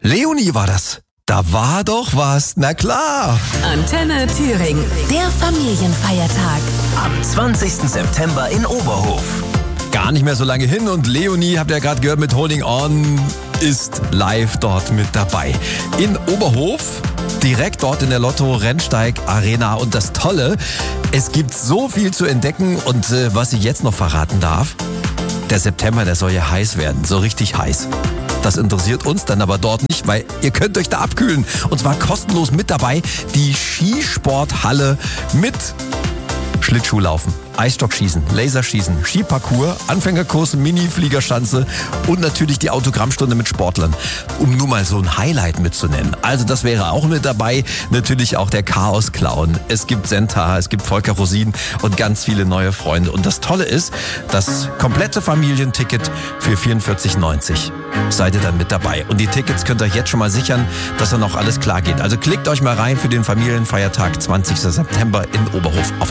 Leonie war das. Da war doch was, na klar. Antenne Thüringen, der Familienfeiertag. Am 20. September in Oberhof. Gar nicht mehr so lange hin und Leonie, habt ihr ja gerade gehört, mit Holding On ist live dort mit dabei. In Oberhof, direkt dort in der Lotto-Rennsteig Arena. Und das Tolle, es gibt so viel zu entdecken und was ich jetzt noch verraten darf, der September, der soll ja heiß werden, so richtig heiß. Das interessiert uns dann aber dort nicht, weil ihr könnt euch da abkühlen. Und zwar kostenlos mit dabei die Skisporthalle mit Schlittschuhlaufen, Eisstockschießen, Laserschießen, Skiparcours, Anfängerkurs, Mini-Fliegerschanze und natürlich die Autogrammstunde mit Sportlern, um nur mal so ein Highlight mitzunennen. Also das wäre auch mit dabei. Natürlich auch der Chaos-Clown. Es gibt Senta, es gibt Volker Rosin und ganz viele neue Freunde. Und das Tolle ist, das komplette Familienticket für 44,90 seid ihr dann mit dabei. Und die Tickets könnt ihr euch jetzt schon mal sichern, dass dann auch alles klar geht. Also klickt euch mal rein für den Familienfeiertag 20. September in Oberhof auf